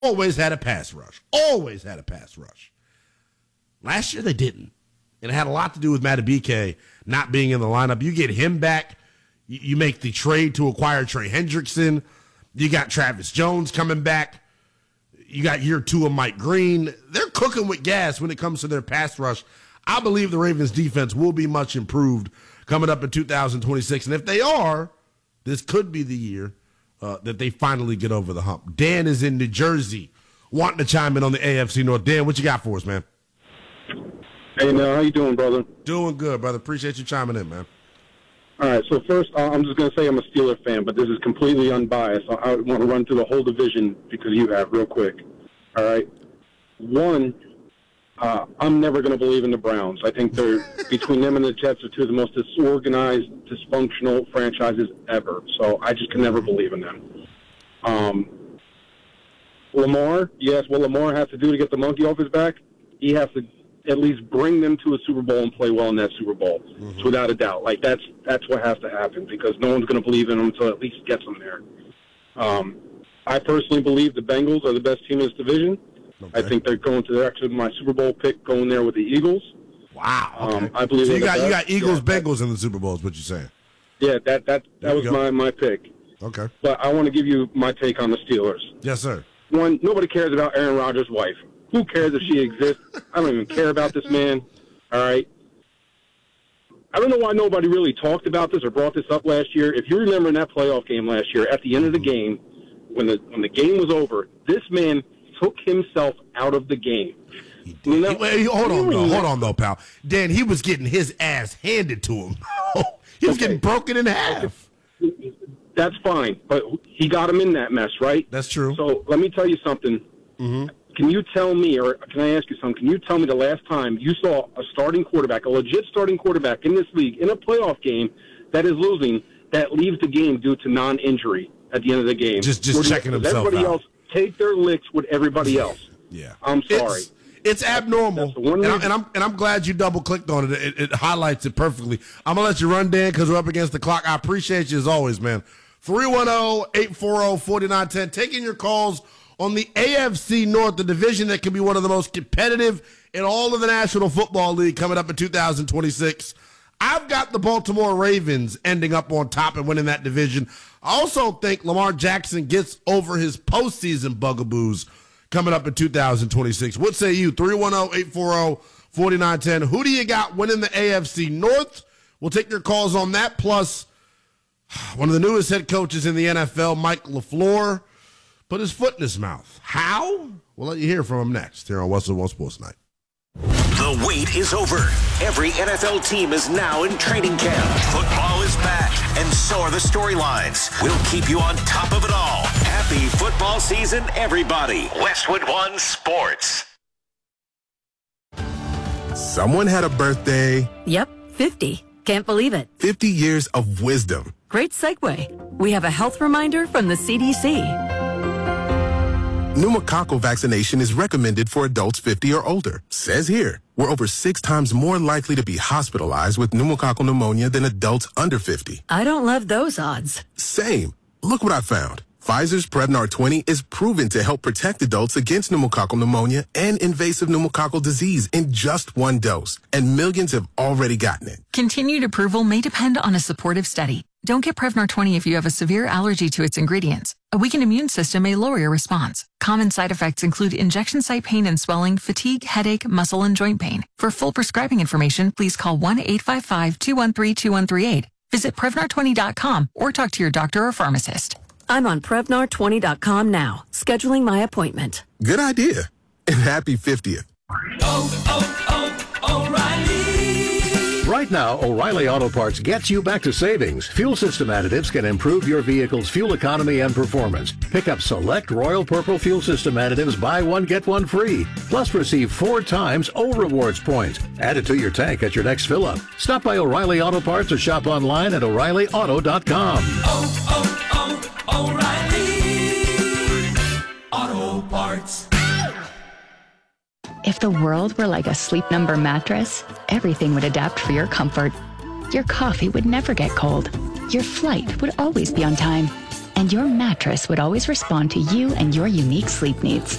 always had a pass rush. Always had a pass rush. Last year they didn't. And it had a lot to do with Madubuike not being in the lineup. You get him back. You make the trade to acquire Trey Hendrickson. You got Travis Jones coming back. You got year 2 of Mike Green. They're cooking with gas when it comes to their pass rush. I believe the Ravens defense will be much improved coming up in 2026. And if they are, this could be the year that they finally get over the hump. Dan is in New Jersey wanting to chime in on the AFC North. Dan, what you got for us, man? Hey, now, how you doing, brother? Doing good, brother. Appreciate you chiming in, man. All right, so first, I'm just going to say I'm a Steeler fan, but this is completely unbiased. I want to run through the whole division because you have real quick. All right? One, I'm never going to believe in the Browns. I think they're, between them and the Jets, are two of the most disorganized, dysfunctional franchises ever. So I just can never believe in them. Lamar, yes, what Lamar has to do to get the monkey off his back, he has to at least bring them to a Super Bowl and play well in that Super Bowl, without a doubt. Like, that's what has to happen because no one's going to believe in him until at least gets them there. I personally believe the Bengals are the best team in this division. Okay. I think they're actually my Super Bowl pick going there with the Eagles. Wow. Okay. I believe so you got Eagles, Bengals in the Super Bowl is what you're saying. Yeah, that was my pick. Okay. But I want to give you my take on the Steelers. Yes, sir. One, nobody cares about Aaron Rodgers' wife. Who cares if she exists? I don't even care about this man. All right. I don't know why nobody really talked about this or brought this up last year. If you remember in that playoff game last year, at the end of the game, when the game was over, this man took himself out of the game. Hold on, though, pal. Dan, he was getting his ass handed to him. He was getting broken in half. That's fine, but he got him in that mess, right? That's true. So let me tell you something. Mm-hmm. Can you tell me, or can I ask you something? Can you tell me the last time you saw a starting quarterback, a legit starting quarterback in this league, in a playoff game that is losing, that leaves the game due to non-injury at the end of the game? Just checking himself out. Everybody else take their licks with everybody else. Yeah. I'm sorry. It's abnormal, and I'm glad you double-clicked on it. It highlights it perfectly. I'm going to let you run, Dan, because we're up against the clock. I appreciate you as always, man. 310-840-4910. Taking your calls on the AFC North, the division that can be one of the most competitive in all of the National Football League coming up in 2026. I've got the Baltimore Ravens ending up on top and winning that division. I also think Lamar Jackson gets over his postseason bugaboos coming up in 2026. What say you? 310-840-4910. Who do you got winning the AFC North? We'll take your calls on that. Plus, one of the newest head coaches in the NFL, Mike LaFleur, put his foot in his mouth. How? We'll let you hear from him next here on Westwood One Sports Night. The wait is over. Every NFL team is now in training camp. Football is back, and so are the storylines. We'll keep you on top of it all. Happy football season, everybody. Westwood One Sports. Someone had a birthday. Yep, 50. Can't believe it. 50 years of wisdom. Great segue. We have a health reminder from the CDC. Pneumococcal vaccination is recommended for adults 50 or older. Says here, we're over 6 times more likely to be hospitalized with pneumococcal pneumonia than adults under 50. I don't love those odds. Same. Look what I found. Pfizer's Prevnar 20 is proven to help protect adults against pneumococcal pneumonia and invasive pneumococcal disease in just 1 dose, and millions have already gotten it. Continued approval may depend on a supportive study. Don't get Prevnar 20 if you have a severe allergy to its ingredients. A weakened immune system may lower your response. Common side effects include injection site pain and swelling, fatigue, headache, muscle, and joint pain. For full prescribing information, please call 1-855-213-2138. Visit Prevnar20.com or talk to your doctor or pharmacist. I'm on Prevnar20.com now, scheduling my appointment. Good idea. And happy 50th. O'Reilly. Right now, O'Reilly Auto Parts gets you back to savings. Fuel system additives can improve your vehicle's fuel economy and performance. Pick up select Royal Purple fuel system additives, buy one, get one free. Plus receive 4 times O Rewards points. Add it to your tank at your next fill-up. Stop by O'Reilly Auto Parts or shop online at O'ReillyAuto.com. O'Reilly Auto Parts. If the world were like a Sleep Number mattress, everything would adapt for your comfort. Your coffee would never get cold. Your flight would always be on time. and your mattress would always respond to you and your unique sleep needs.